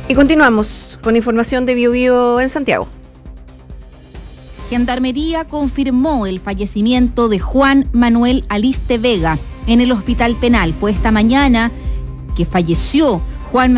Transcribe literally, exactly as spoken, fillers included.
Y continuamos con información de Bio Bio en Santiago. Gendarmería confirmó el fallecimiento de Juan Manuel Aliste Vega en el Hospital Penal. Fue esta mañana que falleció Juan